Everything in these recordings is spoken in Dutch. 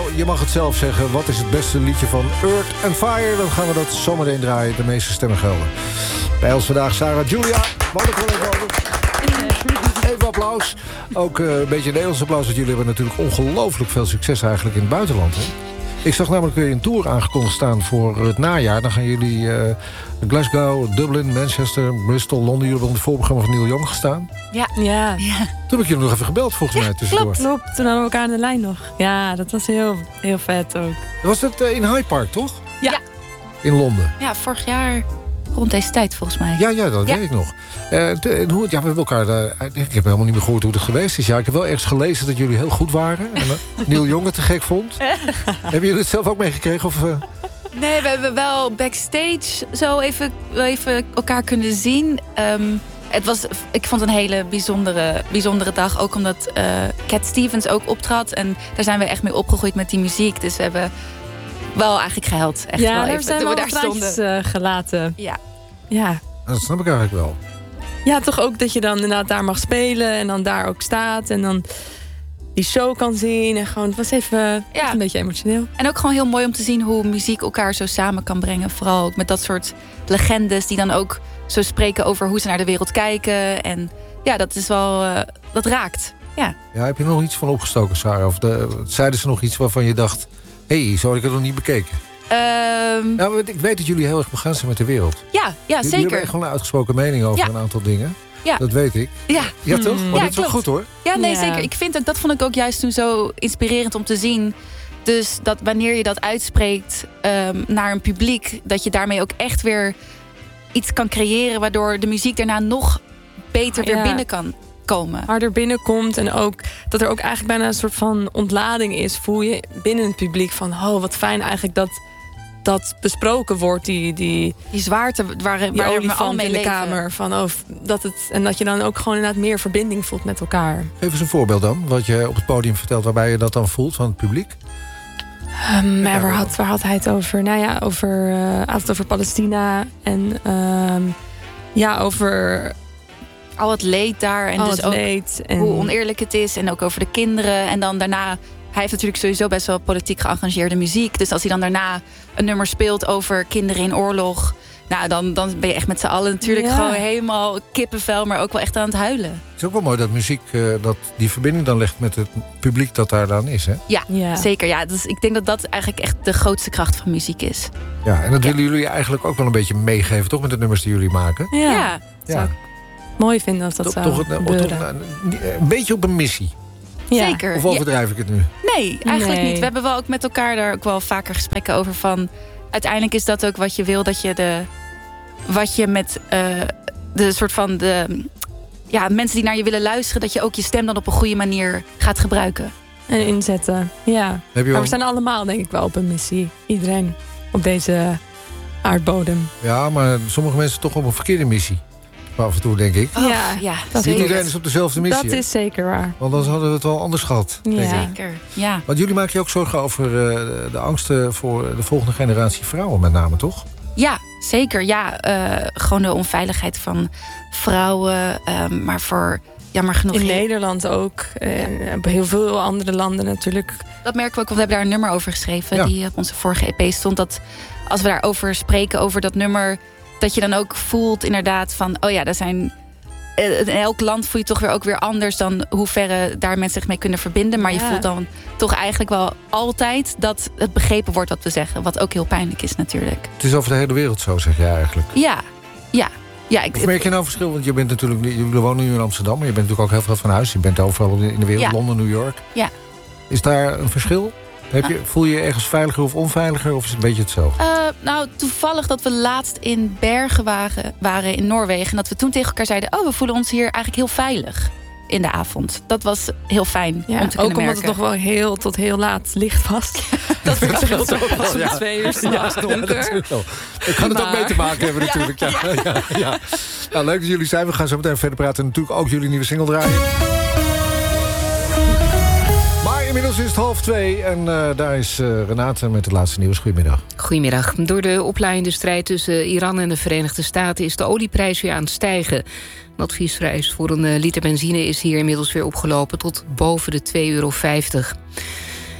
je mag het zelf zeggen. Wat is het beste liedje van Earth and Fire? Dan gaan we dat zometeen draaien. De meeste stemmen gelden. Bij ons vandaag Sarah Julia. Wat een collega. Even applaus. Ook een beetje Nederlands applaus. Want jullie hebben natuurlijk ongelooflijk veel succes eigenlijk in het buitenland. Hè? Ik zag namelijk weer een tour aangekondigd staan voor het najaar. Dan gaan jullie Glasgow, Dublin, Manchester, Bristol, Londen. Jullie hebben op het voorprogramma van Neil Young gestaan. Ja. Toen heb ik jullie nog even gebeld volgens mij tussendoor. Klopt. Toen hadden we elkaar aan de lijn nog. Ja, dat was heel vet ook. Was het in Hyde Park, toch? Ja. In Londen. Ja, vorig jaar rond deze tijd volgens mij. Ja, dat weet ik nog. We hebben elkaar. Ik heb helemaal niet meer gehoord hoe het geweest is. Ja, ik heb wel ergens gelezen dat jullie heel goed waren. En Neil Young het te gek vond. Hebben jullie het zelf ook meegekregen? Of, Nee, we hebben wel backstage zo even elkaar kunnen zien. Ik vond het een hele bijzondere dag. Ook omdat Cat Stevens ook optrad. En daar zijn we echt mee opgegroeid met die muziek. Dus we hebben wel eigenlijk gehuild. Echt ja, wel daar even, zijn we daar stonden gelaten. Ja. Dat snap ik eigenlijk wel. Ja, toch ook dat je dan inderdaad daar mag spelen. En dan daar ook staat. En dan die show kan zien. En gewoon, het was even echt een beetje emotioneel. En ook gewoon heel mooi om te zien hoe muziek elkaar zo samen kan brengen. Vooral ook met dat soort legendes die dan ook zo spreken over hoe ze naar de wereld kijken. En ja, dat is wel, dat raakt. Ja, heb je er nog iets van opgestoken, Sarah? Of zeiden ze nog iets waarvan je dacht, zo had ik het nog niet bekeken? Ik weet dat jullie heel erg begaan zijn met de wereld. Ja, Jullie zeker. hebben gewoon een uitgesproken mening over een aantal dingen. Ja. Dat weet ik. Ja toch? Maar dat is wel goed hoor. Ja, nee, zeker. Dat vond ik ook juist toen zo inspirerend om te zien. Dus dat wanneer je dat uitspreekt naar een publiek, dat je daarmee ook echt weer iets kan creëren, waardoor de muziek daarna nog beter weer binnen kan komen. Harder binnenkomt en ook dat er ook eigenlijk bijna een soort van ontlading is. Voel je binnen het publiek van, wat fijn eigenlijk dat besproken wordt, die zwaarte waar we allemaal mee in de leven. kamer. En dat je dan ook gewoon inderdaad meer verbinding voelt met elkaar. Geef eens een voorbeeld dan, wat je op het podium vertelt, waarbij je dat dan voelt van het publiek. Waar had hij het over? Nou ja, over Palestina en over al het leed daar en dus ook hoe oneerlijk het is en ook over de kinderen. En dan daarna, hij heeft natuurlijk sowieso best wel politiek geëngageerde muziek. Dus als hij dan daarna een nummer speelt over kinderen in oorlog, nou, dan ben je echt met z'n allen natuurlijk gewoon helemaal kippenvel, maar ook wel echt aan het huilen. Het is ook wel mooi dat muziek dat die verbinding dan legt met het publiek dat daar dan is, hè? Ja. Zeker. Ja. Dus ik denk dat dat eigenlijk echt de grootste kracht van muziek is. Ja, en dat willen jullie eigenlijk ook wel een beetje meegeven, toch? Met de nummers die jullie maken. Ja. Zou ik mooi vinden als dat zou gebeuren. Een beetje op een missie. Ja. Zeker. Of overdrijf ik het nu? Nee, eigenlijk niet. We hebben wel ook met elkaar daar ook wel vaker gesprekken over van, uiteindelijk is dat ook wat je wil, dat je wat je met de soort van mensen die naar je willen luisteren, dat je ook je stem dan op een goede manier gaat gebruiken. En inzetten, ja. Maar we zijn allemaal denk ik wel op een missie. Iedereen op deze aardbodem. Ja, maar sommige mensen toch op een verkeerde missie. Af en toe, denk ik. Dat niet iedereen is op dezelfde missie. Dat is zeker waar. Want dan hadden we het wel anders gehad. Ja. Zeker, ja. Want jullie maken je ook zorgen over de angsten voor de volgende generatie vrouwen met name, toch? Ja, zeker. Ja, gewoon de onveiligheid van vrouwen. Maar genoeg in Nederland ook. Heel veel andere landen natuurlijk. Dat merken we ook, want we hebben daar een nummer over geschreven. Die op onze vorige EP stond. Dat als we daarover spreken, over dat nummer, dat je dan ook voelt inderdaad van, daar zijn, in elk land voel je toch weer ook weer anders dan hoe verre daar mensen zich mee kunnen verbinden. Maar je voelt dan toch eigenlijk wel altijd dat het begrepen wordt wat we zeggen. Wat ook heel pijnlijk is natuurlijk. Het is over de hele wereld zo, zeg je eigenlijk. Ja. Of merk je nou verschil? Want je bent natuurlijk, jullie wonen nu in Amsterdam, maar je bent natuurlijk ook heel veel van huis. Je bent overal in de wereld, Londen, New York. Ja. Is daar een verschil? Voel je je ergens veiliger of onveiliger? Of is het een beetje hetzelfde? Toevallig dat we laatst in Bergen waren in Noorwegen. En dat we toen tegen elkaar zeiden, we voelen ons hier eigenlijk heel veilig in de avond. Dat was heel fijn om te kunnen merken. Ook omdat het nog wel tot heel laat licht was. Dat verschilt ook pas om 2 uur s'nachts donker. Ik kan het ook mee te maken hebben natuurlijk. Ja. Nou, leuk dat jullie zijn. We gaan zo meteen verder praten. En natuurlijk ook jullie nieuwe single draaien. Inmiddels is het 1:30 en daar is Renate met het laatste nieuws. Goedemiddag. Goedemiddag. Door de oplaaiende strijd tussen Iran en de Verenigde Staten is de olieprijs weer aan het stijgen. De adviesprijs voor een liter benzine is hier inmiddels weer opgelopen tot boven de €2,50.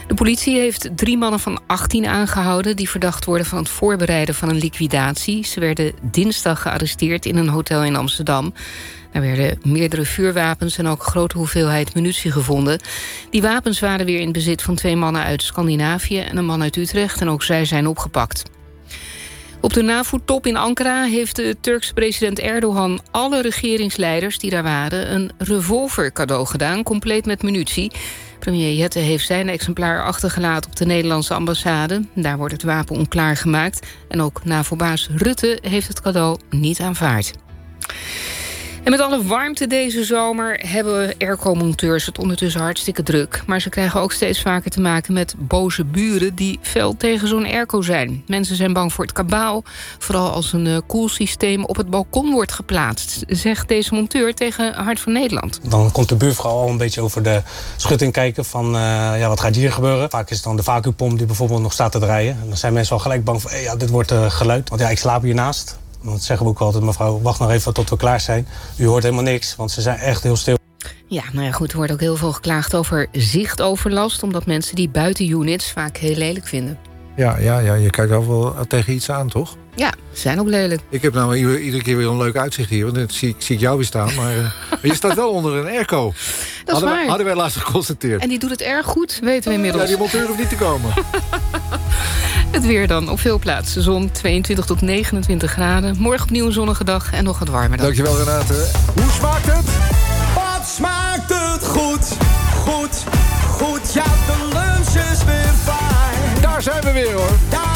De politie heeft 3 mannen van 18 aangehouden die verdacht worden van het voorbereiden van een liquidatie. Ze werden dinsdag gearresteerd in een hotel in Amsterdam. Er werden meerdere vuurwapens en ook een grote hoeveelheid munitie gevonden. Die wapens waren weer in bezit van 2 mannen uit Scandinavië en een man uit Utrecht. En ook zij zijn opgepakt. Op de NAVO-top in Ankara heeft de Turkse president Erdogan alle regeringsleiders die daar waren een revolver cadeau gedaan, compleet met munitie. Premier Jette heeft zijn exemplaar achtergelaten op de Nederlandse ambassade. Daar wordt het wapen onklaar gemaakt. En ook NAVO-baas Rutte heeft het cadeau niet aanvaard. En met alle warmte deze zomer hebben airco-monteurs het ondertussen hartstikke druk. Maar ze krijgen ook steeds vaker te maken met boze buren die fel tegen zo'n airco zijn. Mensen zijn bang voor het kabaal, vooral als een koelsysteem op het balkon wordt geplaatst, zegt deze monteur tegen Hart van Nederland. Dan komt de buurvrouw al een beetje over de schutting kijken van wat gaat hier gebeuren. Vaak is het dan de vacuümpomp die bijvoorbeeld nog staat te draaien. En dan zijn mensen al gelijk bang van dit wordt geluid. Want ik slaap hiernaast. Dan zeggen we ook altijd, mevrouw, wacht nog even tot we klaar zijn. U hoort helemaal niks, want ze zijn echt heel stil. Ja, goed, er wordt ook heel veel geklaagd over zichtoverlast, omdat mensen die buiten units vaak heel lelijk vinden. Ja, je kijkt wel tegen iets aan, toch? Ja, ze zijn ook lelijk. Ik heb nou iedere keer weer een leuk uitzicht hier. Want dan zie ik jou weer staan. Maar je staat wel onder een airco. Dat is waar. Hadden wij laatst geconstateerd. En die doet het erg goed, weten we inmiddels. Ja, die monteur hoeft niet te komen. Het weer dan. Op veel plaatsen zon, 22 tot 29 graden. Morgen opnieuw een zonnige dag en nog wat warmer dan. Dankjewel, Renate. Hoe smaakt het? Wat smaakt het goed, goed, goed. Ja, de lunch is weer fijn. Daar zijn we weer, hoor. Daar